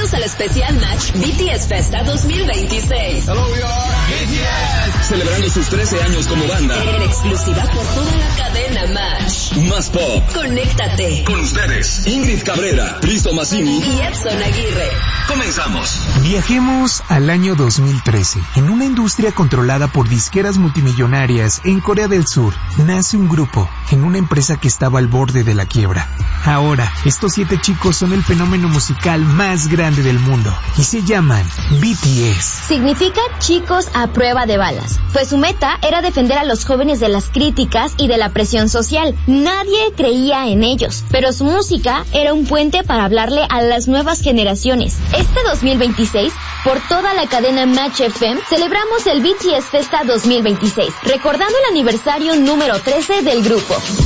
Bienvenidos al especial Match BTS Festa 2026. Hello, we are BTS. Celebrando sus 13 años como banda. En exclusiva por toda la cadena Match. Más pop. Conéctate. Con ustedes, Ingrid Cabrera, Risto Massini y Edson Aguirre. Comenzamos. Viajemos al año 2013. En una industria controlada por disqueras multimillonarias en Corea del Sur, nace un grupo en una empresa que estaba al borde de la quiebra. Ahora, estos 7 chicos son el fenómeno musical más grande del mundo y se llaman BTS. Significa chicos a prueba de balas, pues su meta era defender a los jóvenes de las críticas y de la presión social. Nadie creía en ellos, pero su música era un puente para hablarle a las nuevas generaciones. Este 2026, por toda la cadena Match FM, celebramos el BTS Festa 2026, recordando el aniversario número 13 del grupo.